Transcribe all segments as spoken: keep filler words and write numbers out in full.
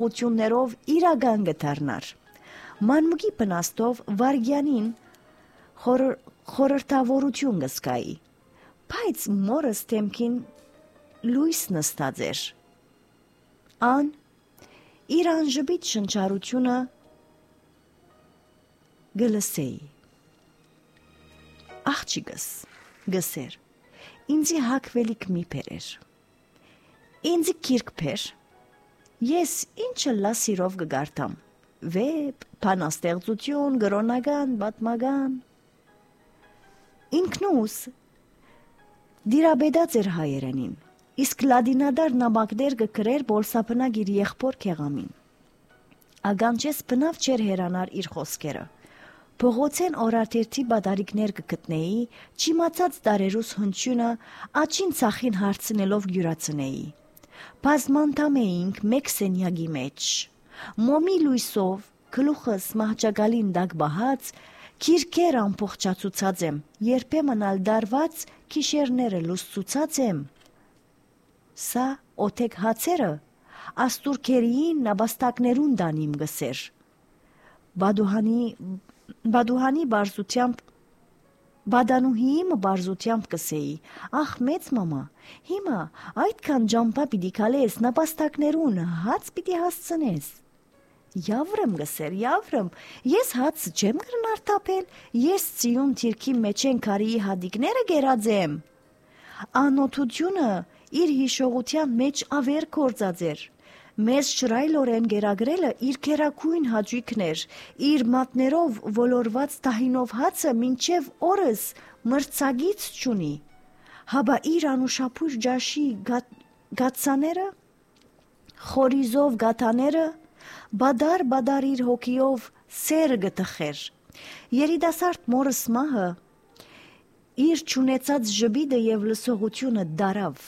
ություններով իրական գտարնար։ Մանմուկի պնաստով վարգյանին խորր, խորրտավորություն գսկայի, բայց մորս թեմքին լույս նստած էր։ Ան իր անժբիտ շնչառությունը գլսեի։ Աղջիկս, գսեր, ինձի հակվելիք մի պերեր, ինձի կիրք պեր, ես ինչը լասիրով գգարտամ, վեպ, բանաստեղծություն, գրոնական, պատմական։ Ինքնուս դիրաբեդած էր հայերենին, իսկ լադինադար նամակներ գկրեր բոլսապնակ իր եղբոր քեղամին։ Ագանչես բնավ չեր հերանար իր խոսքերը։ Փողոցեն օրարտերթի բադարիկներ կգտնեի, չիմացած տարերուս հնչյունը աչին ցախին հարցնելով գյուրացնեի։ Բազմանդամ էինք մեկ սենյակի մեջ։ Մոմի լույսով, գլուխս մահճակալին դակ բահած, քիրքեր ամբողջացուցած եմ, երբեմն ալ դարված քիշերները լուսծուցած եմ։ Սա օթեք հացերը, աստուրքերիին նաբաստակներուն դանիմ գսեր։ Բադուհանի Բադուհանի բարզությամբ Բադանուհիի բարզությամբ կսեի, ախ մեծ մամա, հիմա այդքան ջամփա պիտի քալես նապաստակներուն, հաց պիտի հասցնես։ Яvrım գսեր, яvrım, ես հաց չեմ կրնար տապել, ես ծիուն թիրքի մեջ են քարիի հադիկները գերած եմ։ Անօթությունը իր հիշողության մեջ ավեր կործած էր։ Մեզ շրայլորեն գերագրելը իր քերակույն հաճույքներ, իր մատներով ոլորված տահինով հացը մինչև օրս մրցագից չունի, հաբա իր անուշապույր ջաշի գացաները, խորիզով գաթաները, բադար-բադար իր հոգիով սերը գտխեր, երիտասարդ մորս մահը իր չունեցած ժբիդը և լսողությունը դարավ։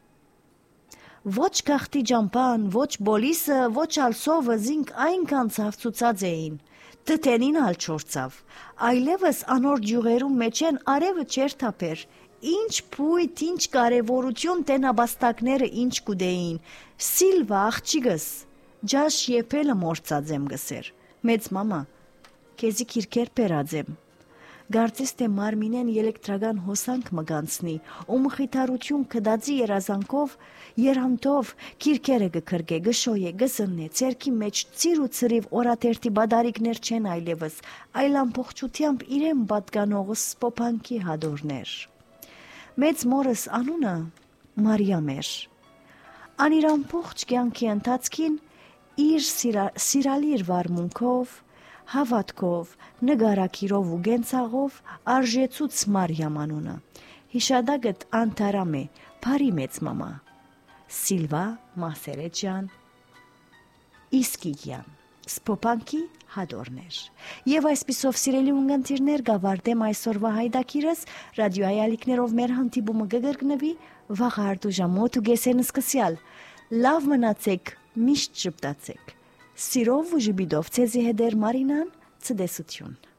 Ոչ գախտի ջամպան, ոչ բոլիսը, ոչ ալսովը զինք այնքան ցավցուցած էին, տտենին ալ չորցավ, այլևս անոր ջյուղերում մեջեն արևը չեր թափեր, ինչ փույթ, ինչ կարևորություն տենաբաստակները ինչ կուդեին, Սիլվա աղջիկս, ջաշ եփելը մորցած եմ գսեր, մեծ մամա, քեզի քիրքեր պերած եմ, գարծես թե մարմինեն էլեկտրական հոսանք մգանցնի, ու մխիթարություն կդածի երազանքով, երանդով, քիրքերը գքրգե, գշոյե, գզննե, ցերքի մեջ ծիր ու ծրիվ օրատերթի բադարիկներ չեն այլևս, այլ ամբողջությամբ իրեն պատկանողը սպոփանքի հադորներ։ Մեծ մորս անունը Մարիամ էր։ Ան իր ամբողջ կյանքի ընթացքին իր սիրալիր վարմունքով, հավատքով, նգարակիրով ու գենցաղով արժեցուց Մարիամ անունը, հիշադակըտ անթարամ է, բարի մեծ մամա, Սիլվա Մասերեջյան, Իսկիգյան, սպոպանքի հադորներ։ Եվ այսպիսով սիրելի ունգընտիրներ գավարտեմ այսօրվա հայդակիրս, ռադիոյի ալիքներով մեր հանդիպումը կգրգնվի վաղ արտուժամոտ ու գեսեն սկսյալ, լավ մնացեք, միշտ շպտացեք, սիրով ու ժբիդով ցեզի հետեր Մարինան, ցդեսություն։